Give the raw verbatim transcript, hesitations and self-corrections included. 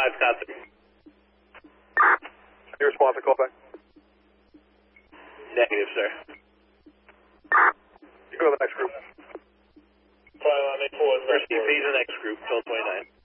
Wisconsin. Your response to call back? Negative, sir. You go to the next group. First D P is the next group, twelve twenty-nine.